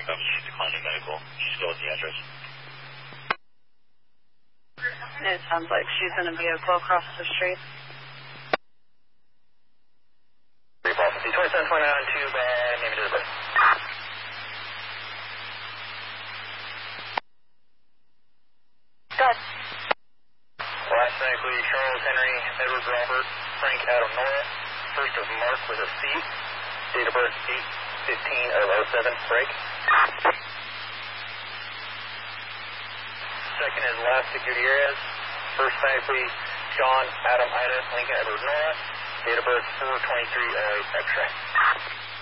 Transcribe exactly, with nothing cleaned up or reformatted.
up. She's declining medical. She's still at the address. It sounds like she's in a vehicle across the street. twenty-seven twenty-nine two by name and date of birth. Good. Last technically Charles Henry Edward Robert Frank Adam Nora. First of Mark with a C. Date of birth eight fifteen of oh seven. Break. Second is Lastic Gutierrez. First technically John Adam Ida Lincoln Edward Nora. Date of birth four twenty-three oh eight. X-ray.